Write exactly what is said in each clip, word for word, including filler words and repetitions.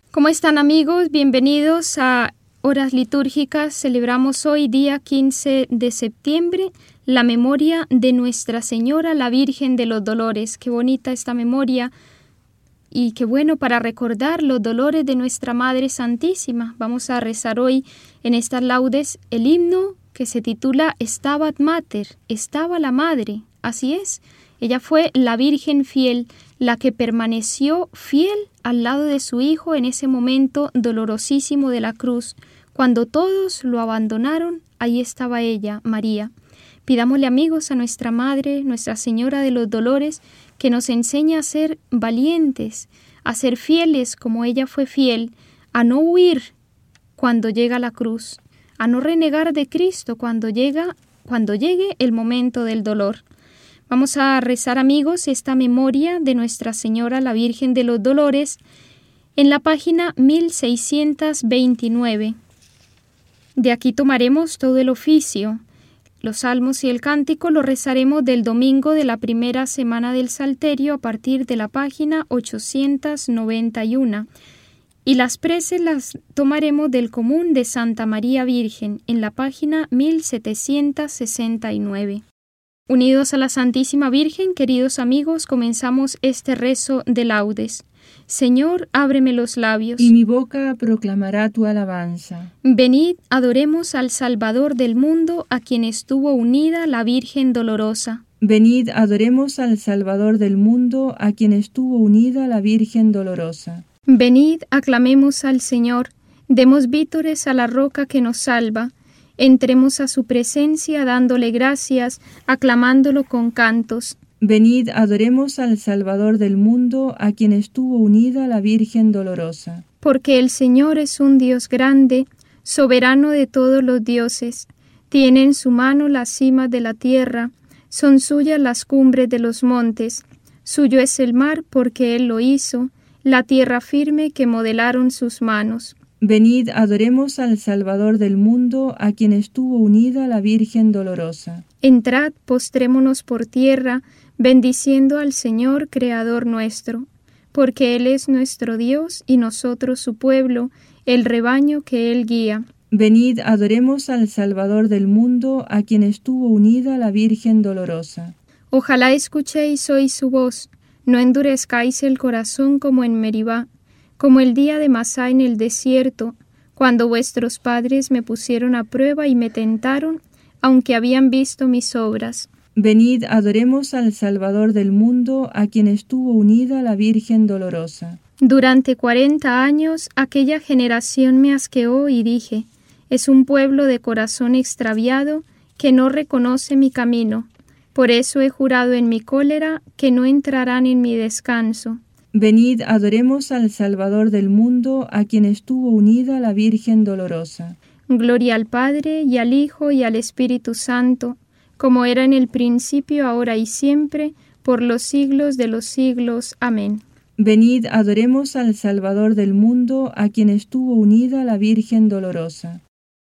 ¿Cómo están, amigos? Bienvenidos a Horas Litúrgicas. Celebramos hoy, día quince de septiembre, la memoria de Nuestra Señora, la Virgen de los Dolores. Qué bonita esta memoria y qué bueno para recordar los dolores de nuestra Madre Santísima. Vamos a rezar hoy en estas laudes el himno que se titula Stabat Mater, estaba la Madre. Así es, ella fue la Virgen fiel, la que permaneció fiel al lado de su Hijo en ese momento dolorosísimo de la cruz. Cuando todos lo abandonaron, ahí estaba ella, María. Pidámosle, amigos, a nuestra Madre, Nuestra Señora de los Dolores, que nos enseñe a ser valientes, a ser fieles como ella fue fiel, a no huir cuando llega la cruz, a no renegar de Cristo cuando llega, cuando llegue el momento del dolor. Vamos a rezar, amigos, esta memoria de Nuestra Señora, la Virgen de los Dolores, en la página mil seiscientos veintinueve. De aquí tomaremos todo el oficio. Los salmos y el cántico lo rezaremos del domingo de la primera semana del Salterio a partir de la página ochocientos noventa y uno. Y las preces las tomaremos del común de Santa María Virgen en la página mil setecientos sesenta y nueve. Unidos a la Santísima Virgen, queridos amigos, comenzamos este rezo de laudes. Señor, ábreme los labios, y mi boca proclamará tu alabanza. Venid, adoremos al Salvador del mundo, a quien estuvo unida la Virgen dolorosa. Venid, adoremos al Salvador del mundo, a quien estuvo unida la Virgen dolorosa. Venid, aclamemos al Señor, demos vítores a la roca que nos salva. Entremos a su presencia dándole gracias, aclamándolo con cantos. Venid, adoremos al Salvador del mundo, a quien estuvo unida la Virgen dolorosa. Porque el Señor es un Dios grande, soberano de todos los dioses. Tiene en su mano las cimas de la tierra, son suyas las cumbres de los montes. Suyo es el mar porque Él lo hizo, la tierra firme que modelaron sus manos. Venid, adoremos al Salvador del mundo, a quien estuvo unida la Virgen dolorosa. Entrad, postrémonos por tierra, bendiciendo al Señor, Creador nuestro, porque Él es nuestro Dios y nosotros su pueblo, el rebaño que Él guía. Venid, adoremos al Salvador del mundo, a quien estuvo unida la Virgen dolorosa. Ojalá escuchéis hoy su voz, no endurezcáis el corazón como en Meribá, como el día de Masá en el desierto, cuando vuestros padres me pusieron a prueba y me tentaron, aunque habían visto mis obras. Venid, adoremos al Salvador del mundo, a quien estuvo unida la Virgen dolorosa. Durante cuarenta años aquella generación me asqueó y dije, es un pueblo de corazón extraviado que no reconoce mi camino. Por eso he jurado en mi cólera que no entrarán en mi descanso. Venid, adoremos al Salvador del mundo, a quien estuvo unida la Virgen dolorosa. Gloria al Padre, y al Hijo, y al Espíritu Santo, como era en el principio, ahora y siempre, por los siglos de los siglos. Amén. Venid, adoremos al Salvador del mundo, a quien estuvo unida la Virgen dolorosa.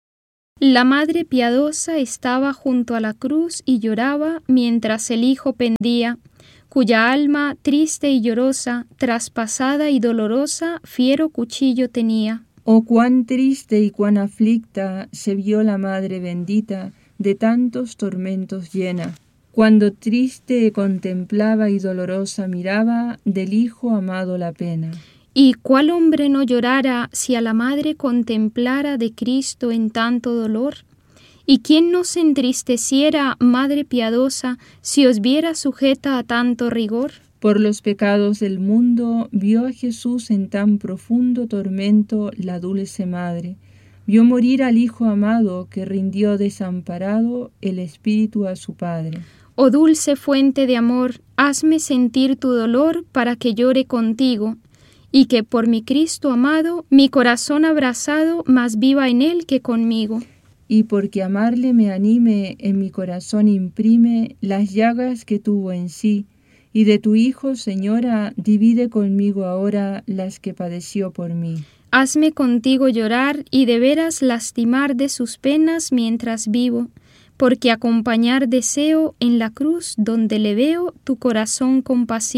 La Madre piadosa estaba junto a la cruz y lloraba mientras el Hijo pendía, cuya alma, triste y llorosa, traspasada y dolorosa, fiero cuchillo tenía. Oh, cuán triste y cuán aflicta se vio la Madre bendita, de tantos tormentos llena, cuando triste contemplaba y dolorosa miraba del Hijo amado la pena. ¿Y cuál hombre no llorara si a la Madre contemplara de Cristo en tanto dolor? ¿Y quién no se entristeciera, Madre piadosa, si os viera sujeta a tanto rigor? Por los pecados del mundo vio a Jesús en tan profundo tormento la dulce Madre. Vio morir al Hijo amado que rindió desamparado el Espíritu a su Padre. Oh dulce fuente de amor, hazme sentir tu dolor para que llore contigo, y que por mi Cristo amado, mi corazón abrazado, más viva en él que conmigo. Y porque amarle me anime, en mi corazón imprime las llagas que tuvo en sí, y de tu Hijo, Señora, divide conmigo ahora las que padeció por mí. Hazme contigo llorar y de veras lastimar de sus penas mientras vivo, porque acompañar deseo en la cruz donde le veo tu corazón compasivo.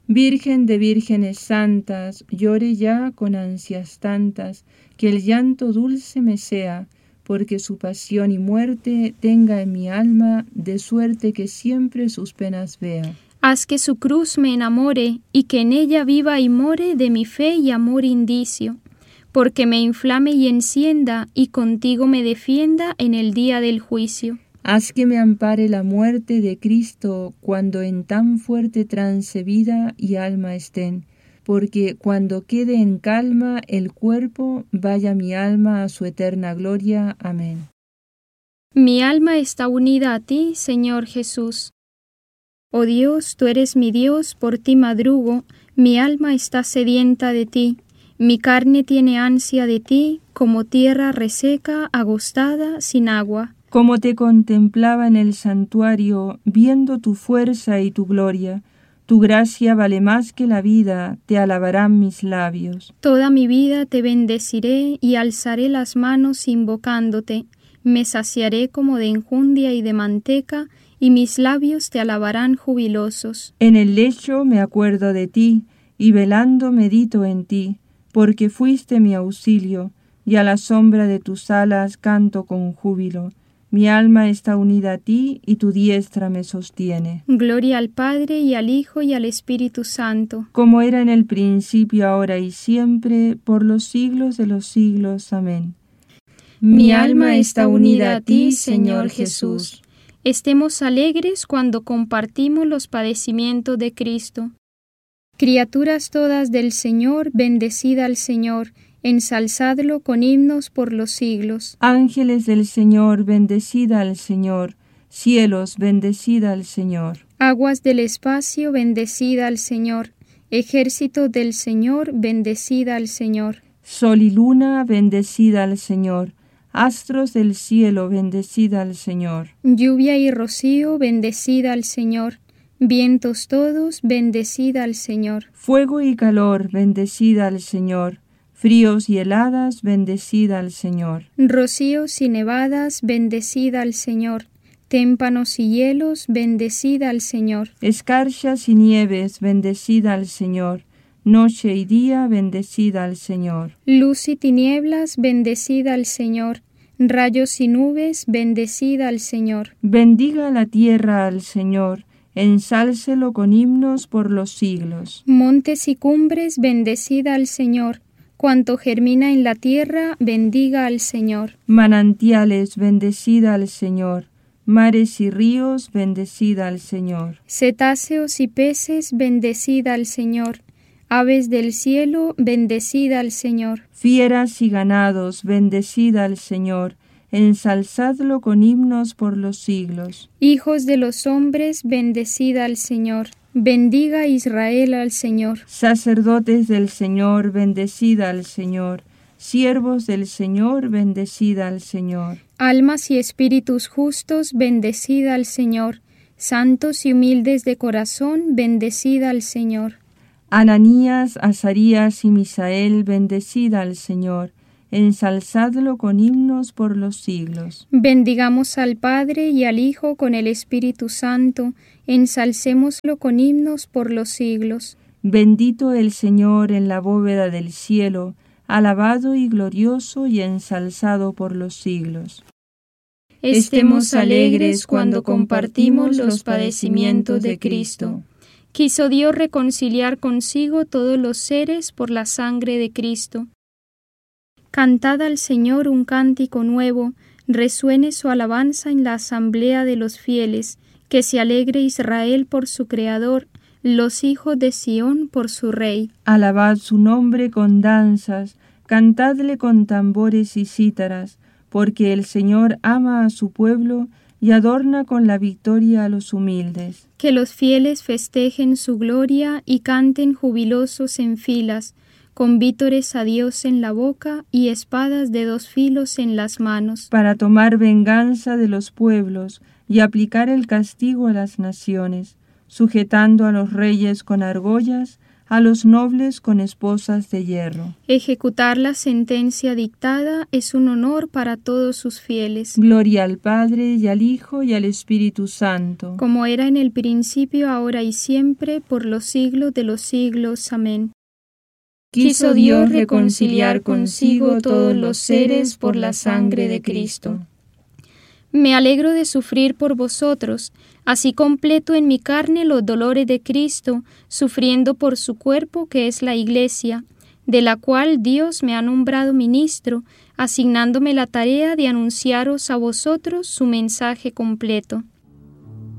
Virgen de vírgenes santas, llore ya con ansias tantas, que el llanto dulce me sea, porque su pasión y muerte tenga en mi alma, de suerte que siempre sus penas vea. Haz que su cruz me enamore, y que en ella viva y more de mi fe y amor indicio, porque me inflame y encienda, y contigo me defienda en el día del juicio. Haz que me ampare la muerte de Cristo, cuando en tan fuerte trance vida y alma estén, porque cuando quede en calma el cuerpo, vaya mi alma a su eterna gloria. Amén. Mi alma está unida a ti, Señor Jesús. Oh Dios, tú eres mi Dios, por ti madrugo, mi alma está sedienta de ti, mi carne tiene ansia de ti, como tierra reseca, agostada, sin agua. Como te contemplaba en el santuario, viendo tu fuerza y tu gloria, tu gracia vale más que la vida, te alabarán mis labios. Toda mi vida te bendeciré y alzaré las manos invocándote, me saciaré como de enjundia y de manteca, y mis labios te alabarán jubilosos. En el lecho me acuerdo de ti, y velando medito en ti, porque fuiste mi auxilio, y a la sombra de tus alas canto con júbilo. Mi alma está unida a ti, y tu diestra me sostiene. Gloria al Padre, y al Hijo, y al Espíritu Santo. Como era en el principio, ahora y siempre, por los siglos de los siglos. Amén. Mi alma está unida a ti, Señor Jesús. Estemos alegres cuando compartimos los padecimientos de Cristo. Criaturas todas del Señor, bendecida al Señor, ensalzadlo con himnos por los siglos. Ángeles del Señor, bendecida al Señor. Cielos, bendecida al Señor. Aguas del espacio, bendecida al Señor. Ejército del Señor, bendecida al Señor. Sol y luna, bendecida al Señor. Astros del cielo, bendecida al Señor. Lluvia y rocío, bendecida al Señor. Vientos todos, bendecida al Señor. Fuego y calor, bendecida al Señor. Fríos y heladas, bendecida al Señor. Rocíos y nevadas, bendecida al Señor. Témpanos y hielos, bendecida al Señor. Escarchas y nieves, bendecida al Señor. Noche y día, bendecida al Señor. Luz y tinieblas, bendecida al Señor. Rayos y nubes, bendecida al Señor. Bendiga la tierra al Señor, ensálcelo con himnos por los siglos. Montes y cumbres, bendecida al Señor. Cuanto germina en la tierra, bendiga al Señor. Manantiales, bendecida al Señor. Mares y ríos, bendecida al Señor. Cetáceos y peces, bendecida al Señor. Aves del cielo, bendecida al Señor. Fieras y ganados, bendecida al Señor. Ensalzadlo con himnos por los siglos. Hijos de los hombres, bendecida al Señor. Bendiga Israel al Señor. Sacerdotes del Señor, bendecida al Señor. Siervos del Señor, bendecida al Señor. Almas y espíritus justos, bendecida al Señor. Santos y humildes de corazón, bendecida al Señor. Ananías, Azarías y Misael, bendecida al Señor. Ensalzadlo con himnos por los siglos. Bendigamos al Padre y al Hijo con el Espíritu Santo. Ensalcémoslo con himnos por los siglos. Bendito el Señor en la bóveda del cielo, alabado y glorioso y ensalzado por los siglos. Estemos alegres cuando compartimos los padecimientos de Cristo. Quiso Dios reconciliar consigo todos los seres por la sangre de Cristo. Cantad al Señor un cántico nuevo, resuene su alabanza en la asamblea de los fieles, que se alegre Israel por su Creador, los hijos de Sión por su Rey. Alabad su nombre con danzas, cantadle con tambores y cítaras, porque el Señor ama a su pueblo y adorna con la victoria a los humildes. Que los fieles festejen su gloria y canten jubilosos en filas, con vítores a Dios en la boca y espadas de dos filos en las manos. Para tomar venganza de los pueblos y aplicar el castigo a las naciones, sujetando a los reyes con argollas, a los nobles con esposas de hierro. Ejecutar la sentencia dictada es un honor para todos sus fieles. Gloria al Padre, y al Hijo, y al Espíritu Santo. Como era en el principio, ahora y siempre, por los siglos de los siglos. Amén. Quiso Dios reconciliar consigo todos los seres por la sangre de Cristo. Me alegro de sufrir por vosotros, así completo en mi carne los dolores de Cristo, sufriendo por su cuerpo que es la Iglesia, de la cual Dios me ha nombrado ministro, asignándome la tarea de anunciaros a vosotros su mensaje completo.